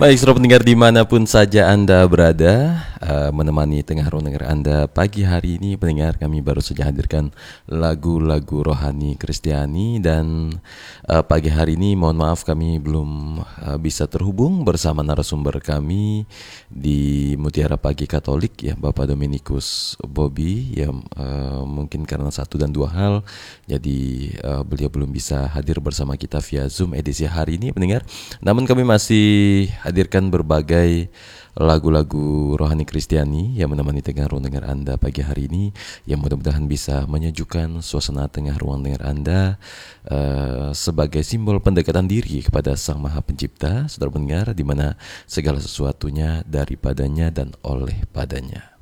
Baik, saudara pendengar dimanapun saja Anda berada, menemani tengah ruang dengar Anda pagi hari ini, pendengar kami baru saja hadirkan lagu-lagu rohani Kristiani. Dan pagi hari ini mohon maaf kami belum bisa terhubung bersama narasumber kami di Mutiara Pagi Katolik ya, Bapak Dominikus Bobby yang mungkin karena satu dan dua hal, jadi beliau belum bisa hadir bersama kita via Zoom edisi hari ini, pendengar. Namun kami masih hadirkan berbagai lagu-lagu rohani Kristiani yang menemani tengah ruang dengar Anda pagi hari ini, yang mudah-mudahan bisa menyejukkan suasana tengah ruang dengar Anda sebagai simbol pendekatan diri kepada Sang Maha Pencipta, saudara pendengar, di mana segala sesuatunya daripadanya dan oleh padanya.